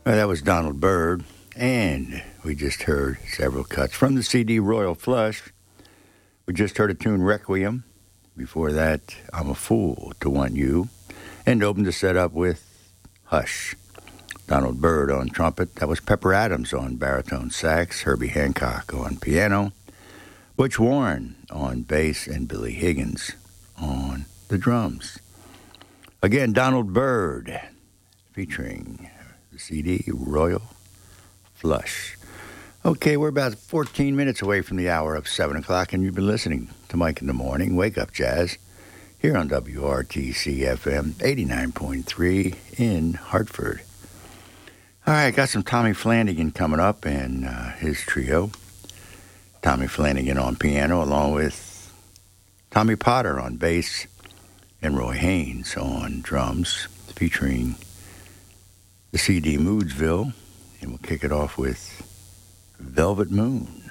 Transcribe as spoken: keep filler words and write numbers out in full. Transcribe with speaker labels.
Speaker 1: Well, that was Donald Byrd, and we just heard several cuts from the C D Royal Flush. We just heard a tune, Requiem. Before that, I'm a Fool to Want You, and opened the set up with Hush. Donald Byrd on trumpet. That was Pepper Adams on baritone sax, Herbie Hancock on piano, Butch Warren on bass, and Billy Higgins on the drums. Again, Donald Byrd, featuring the C D Royal Flush. Okay, we're about fourteen minutes away from the hour of seven o'clock, and you've been listening to Mike in the Morning, Wake Up Jazz, here on W R T C F M eighty-nine point three in Hartford. All right, got some Tommy Flanagan coming up and uh, his trio. Tommy Flanagan on piano, along with Tommy Potter on bass and Roy Haynes on drums, featuring the C D Moodsville. And we'll kick it off with Velvet Moon.